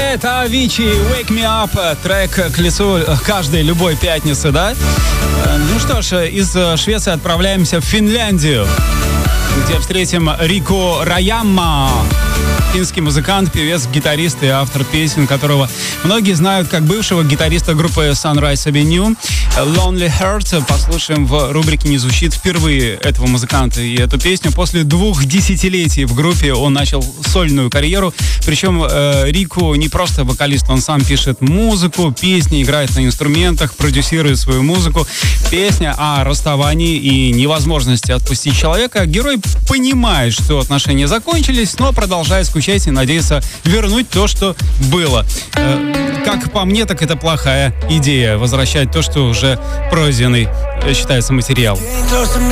Это Avicii, Wake Me Up, трек к лицу каждой любой пятницы, да? Ну что ж, из Швеции отправляемся в Финляндию, где встретим Рику Раямма. Финский музыкант, певец, гитарист и автор песен, которого многие знают как бывшего гитариста группы Sunrise Avenue. Lonely Heart послушаем в рубрике «Не звучит» впервые этого музыканта и эту песню. После 2 десятилетий в группе он начал сольную карьеру. Причем Рику не просто вокалист, он сам пишет музыку, песни, играет на инструментах, продюсирует свою музыку. Песня о расставании и невозможности отпустить человека. Герой понимает, что отношения закончились, но продолжает скучать и надеется вернуть то, что было. Как по мне, так это плохая идея — возвращать то, что уже пройденный считается материал.